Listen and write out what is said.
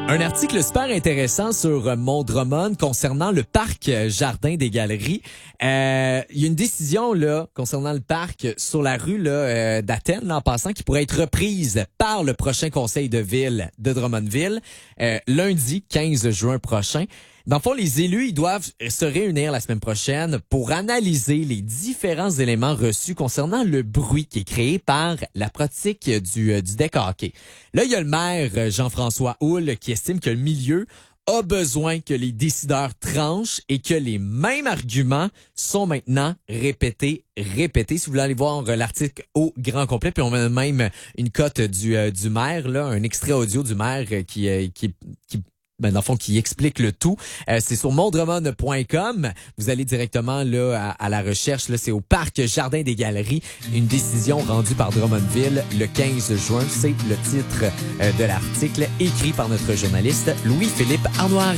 Un article super intéressant sur Mont Drummond concernant le parc Jardin des Galeries. Il y a une décision là concernant le parc sur la rue là, d'Athènes là, en passant qui pourrait être reprise par le prochain conseil de ville de Drummondville lundi 15 juin prochain. Dans le fond, les élus, ils doivent se réunir la semaine prochaine pour analyser les différents éléments reçus concernant le bruit qui est créé par la pratique du deck hockey. Là, il y a le maire Jean-François Houle qui estime que le milieu a besoin que les décideurs tranchent et que les mêmes arguments sont maintenant répétés. Si vous voulez aller voir l'article au grand complet, puis on a même une cote du maire, là, un extrait audio du maire dans le fond, qui explique le tout. C'est sur montdrummond.com. Vous allez directement là à la recherche. Là, c'est au parc Jardin des Galeries. Une décision rendue par Drummondville le 15 juin. C'est le titre de l'article écrit par notre journaliste Louis-Philippe Arnoiré.